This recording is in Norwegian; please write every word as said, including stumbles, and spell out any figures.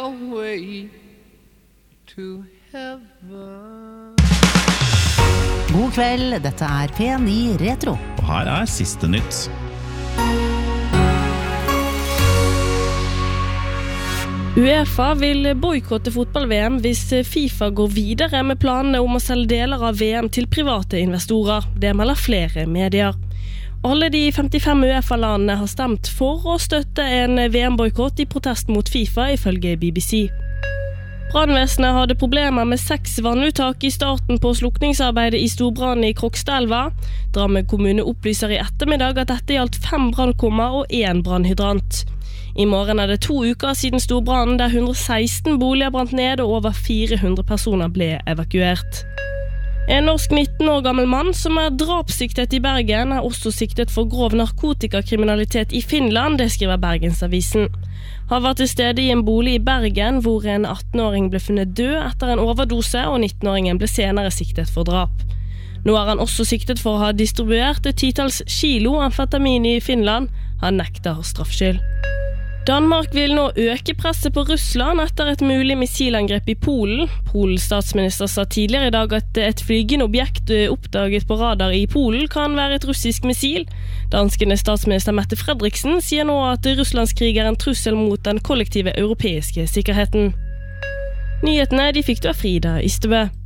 Away to heaven. God kveld, dette er P ni Retro. Og her er siste nytt. UEFA vil boykotte fotball-V M hvis FIFA går videre med planene om å selge deler av V M til private investorer. Det melder flere medier. Alle de femtifem UEFA-landene har stemt for å støtte en V M-boykott i protest mot FIFA, ifølge B B C. Brannvesenet hadde problemer med seks vannuttak i starten på slukningsarbeidet i storbrannen i Krokstadelva. Drammen kommune opplyser i ettermiddag at dette gjaldt fem brannkummer og en brannhydrant. I morgen er det to uker siden storbrannen der hundre og seksten boliger brant ned og over fire hundre personer ble evakuert. En norsk nitten år gammel mann som er drapssiktet i Bergen er også siktet for grov narkotikakriminalitet i Finland, det skriver Bergensavisen. Han var til stede i en bolig i Bergen hvor en atten-åring ble funnet død etter en overdose, og nitten-åringen ble senere siktet for drap. Nå er han også siktet for å ha distribuert et titals kilo amfetamin i Finland. Han nekter straffskyld. Danmark vil nå øke presset på Russland etter et mulig missilangrep i Polen. Polens statsminister sa tidligere i dag at et flygende objekt oppdaget på radar i Polen kan være et russisk missil. Danskende statsminister Mette Fredriksen sier nå at Russlands krig er en trussel mot den kollektive europeiske sikkerheten. Nyhetene de fikk du av Frida Ystebø.